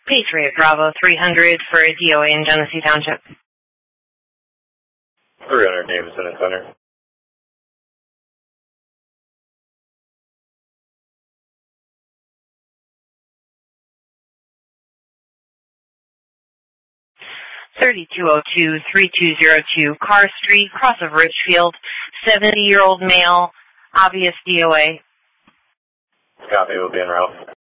Patriot Bravo 300 for a DOA in Genesee Township. 300 Davidson and Center. (3202-3202) Carr Street, cross of Richfield, 70-year-old male, obvious DOA. Copy, will be en route.